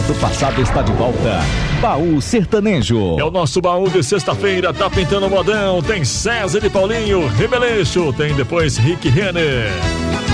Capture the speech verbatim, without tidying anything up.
do passado está de volta. Baú Sertanejo. É o nosso baú de sexta-feira, tá pintando modão. Tem César e Paulinho, Rebeleixo. Tem depois Rick Renner.